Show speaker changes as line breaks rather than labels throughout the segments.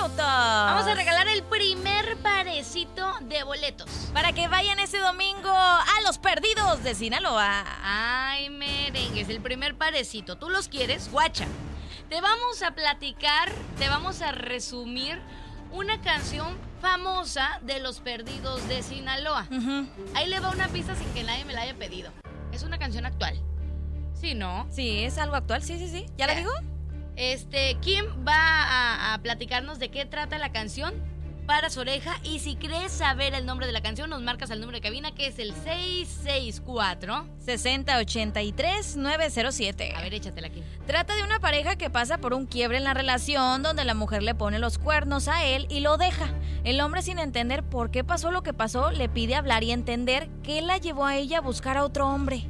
minutos.
Vamos a regalar el primer parecito de boletos
para que vayan ese domingo a Los Perdidos de Sinaloa.
Ay, merengues, el primer parecito. ¿Tú los quieres? Guacha. Te vamos a platicar, te vamos a resumir una canción famosa de Los Perdidos de Sinaloa. Ahí le va una pista sin que nadie me la haya pedido. Es una canción actual. ¿Sí, no?
Sí, es algo actual, sí. ¿Ya la digo?
¿Quién va a platicarnos de qué trata la canción para su oreja? Y si crees saber el nombre de la canción, nos marcas al número de cabina, que es el 664-6083-907.
A
ver, échatela aquí.
Trata de una pareja que pasa por un quiebre en la relación, donde la mujer le pone los cuernos a él y lo deja. El hombre, sin entender por qué pasó lo que pasó, le pide hablar y entender qué la llevó a ella a buscar a otro hombre.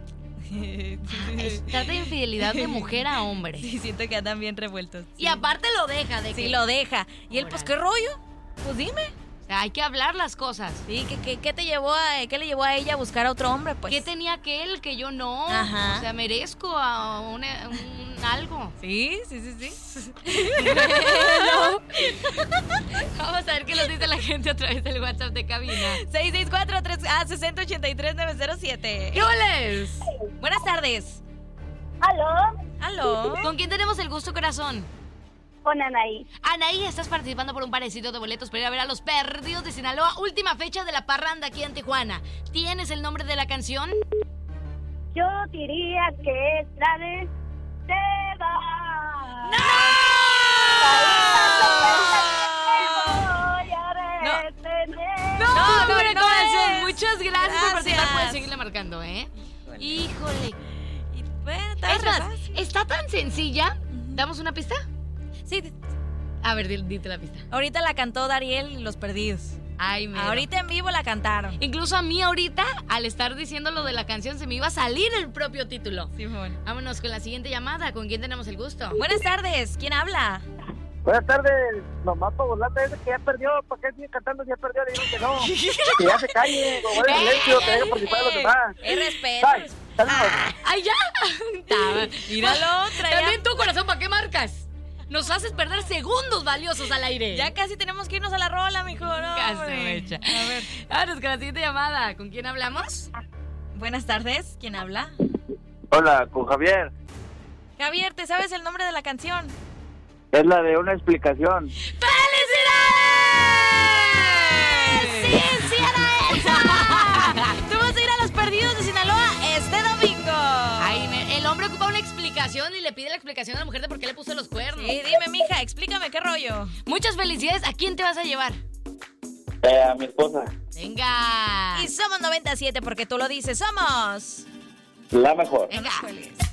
Trata de infidelidad de mujer a hombre.
Sí, siento que andan bien revueltos.
Y aparte lo deja.
Sí, lo deja. Y él, pues, ¿qué rollo? Pues dime.
O sea, hay que hablar las cosas.
Sí, ¿qué le llevó a ella a buscar a otro hombre, pues?
¿Qué tenía aquel que yo no?
Ajá.
O sea, merezco a un algo.
Sí.
Vamos a ver qué nos dice la gente a través del WhatsApp de cabina.
664-6083-907.
¿Qué oles?
Buenas tardes.
¿Aló?
¿Con quién tenemos el gusto, corazón?
Con Anaí.
Anaí, estás participando por un parecito de boletos para ir a ver a Los Perdidos de Sinaloa. Última fecha de la parranda aquí en Tijuana. ¿Tienes el nombre de la canción?
Yo diría que es la de Te va.
¡No! No, corazón. Muchas gracias por participar. Puedes seguirle marcando, Híjole. Es más, está tan sencilla. ¿Damos una pista?
Sí.
A ver, dite la pista.
Ahorita la cantó Dariel y Los Perdidos.
Ay, mira.
Ahorita en vivo la cantaron.
Incluso a mí ahorita, al estar diciendo lo de la canción, se me iba a salir el propio título.
Sí, bueno.
Vámonos con la siguiente llamada. ¿Con quién tenemos el gusto?
Buenas tardes. ¿Quién habla?
Buenas tardes. Nomás para burlarte ese que ya perdió. ¿Para qué sigue cantando si ya perdió? Le dijeron que no. Que ya se calle. O bueno, silencio, que deje participar de los demás.
Respeto.
¡Ay, ya!
Míralo,
También tu corazón, ¿para qué marcas? Nos haces perder segundos valiosos al aire.
Ya casi tenemos que irnos a la rola, mijo. No,
casi mecha. A ver, vámonos con la siguiente llamada. ¿Con quién hablamos?
Buenas tardes. ¿Quién habla?
Hola, con Javier.
Javier, ¿te sabes el nombre de la canción?
Es la de Una Explicación.
¡Felicidades! ¡Sí, era esa!
Tú vas a ir a Los Perdidos de Sinaloa este domingo.
Ay, el hombre ocupa una explicación y le pide la explicación a la mujer de por qué le puso los cuernos.
Sí, dime, mija, explícame qué rollo.
Muchas felicidades. ¿A quién te vas a llevar?
A mi esposa.
Venga.
Y somos 97 porque tú lo dices, somos
La mejor.
Venga.